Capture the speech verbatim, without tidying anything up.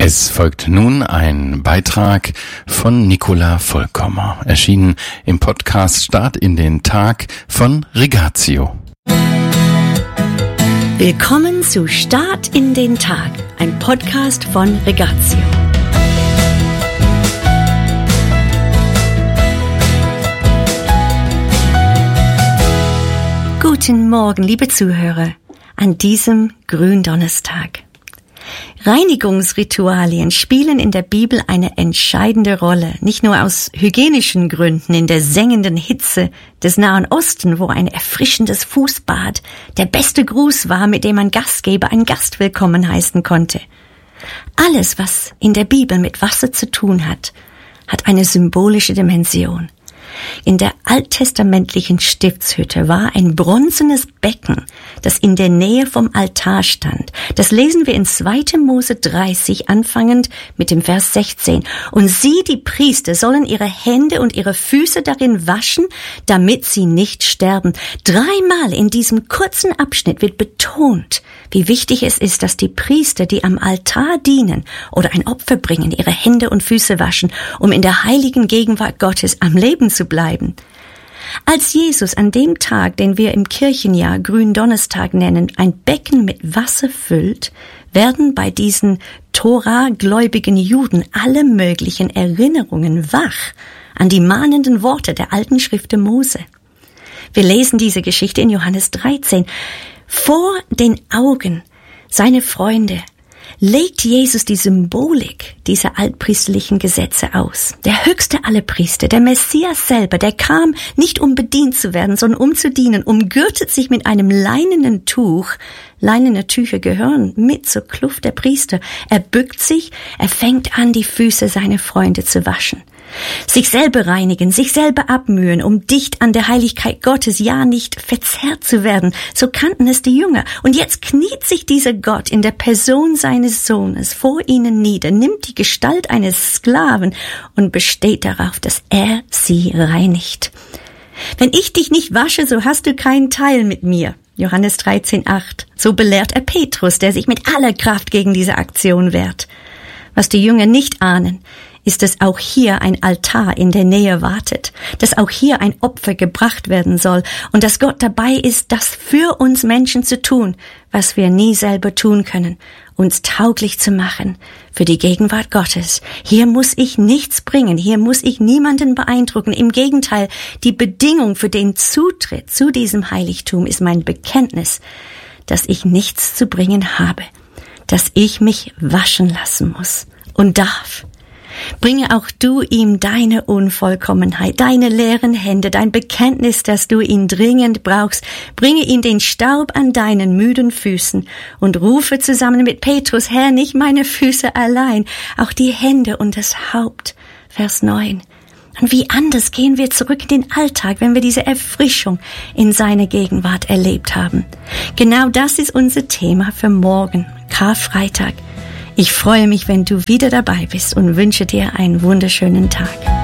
Es folgt nun ein Beitrag von Nicola Vollkommer, erschienen im Podcast Start in den Tag von Rigatio. Willkommen zu Start in den Tag, ein Podcast von Rigatio. Guten Morgen, liebe Zuhörer, an diesem Gründonnerstag. Reinigungsritualien spielen in der Bibel eine entscheidende Rolle, nicht nur aus hygienischen Gründen in der sengenden Hitze des Nahen Osten, wo ein erfrischendes Fußbad der beste Gruß war, mit dem ein Gastgeber einen Gast willkommen heißen konnte. Alles, was in der Bibel mit Wasser zu tun hat, hat eine symbolische Dimension. In der alttestamentlichen Stiftshütte war ein bronzenes Becken, das in der Nähe vom Altar stand. Das lesen wir in zweiter Mose dreißig, anfangend mit dem Vers sechzehn. Und sie, die Priester, sollen ihre Hände und ihre Füße darin waschen, damit sie nicht sterben. Dreimal in diesem kurzen Abschnitt wird betont, wie wichtig es ist, dass die Priester, die am Altar dienen oder ein Opfer bringen, ihre Hände und Füße waschen, um in der heiligen Gegenwart Gottes am Leben zu bleiben. Als Jesus an dem Tag, den wir im Kirchenjahr Gründonnerstag nennen, ein Becken mit Wasser füllt, werden bei diesen Tora-gläubigen Juden alle möglichen Erinnerungen wach an die mahnenden Worte der alten Schriften Mose. Wir lesen diese Geschichte in Johannes dreizehn. Vor den Augen seiner Freunde legt Jesus die Symbolik dieser altpriesterlichen Gesetze aus. Der höchste aller Priester, der Messias selber, der kam nicht um bedient zu werden, sondern um zu dienen, umgürtet sich mit einem leinenen Tuch. Leinene Tücher gehören mit zur Kluft der Priester. Er bückt sich, er fängt an, die Füße seiner Freunde zu waschen. Sich selber reinigen, sich selber abmühen, um dicht an der Heiligkeit Gottes, ja nicht verzerrt zu werden. So kannten es die Jünger. Und jetzt kniet sich dieser Gott in der Person seines Sohnes vor ihnen nieder, nimmt die Gestalt eines Sklaven und besteht darauf, dass er sie reinigt. Wenn ich dich nicht wasche, so hast du keinen Teil mit mir. Johannes dreizehn acht. So belehrt er Petrus, der sich mit aller Kraft gegen diese Aktion wehrt. Was die Jünger nicht ahnen, ist, dass auch hier ein Altar in der Nähe wartet, dass auch hier ein Opfer gebracht werden soll und dass Gott dabei ist, das für uns Menschen zu tun, was wir nie selber tun können, uns tauglich zu machen für die Gegenwart Gottes. Hier muss ich nichts bringen, hier muss ich niemanden beeindrucken. Im Gegenteil, die Bedingung für den Zutritt zu diesem Heiligtum ist mein Bekenntnis, dass ich nichts zu bringen habe, dass ich mich waschen lassen muss und darf. Bringe auch du ihm deine Unvollkommenheit, deine leeren Hände, dein Bekenntnis, dass du ihn dringend brauchst. Bringe ihm den Staub an deinen müden Füßen und rufe zusammen mit Petrus, Herr, nicht meine Füße allein, auch die Hände und das Haupt. Vers neun. Und wie anders gehen wir zurück in den Alltag, wenn wir diese Erfrischung in seiner Gegenwart erlebt haben. Genau das ist unser Thema für morgen, Karfreitag. Ich freue mich, wenn du wieder dabei bist und wünsche dir einen wunderschönen Tag.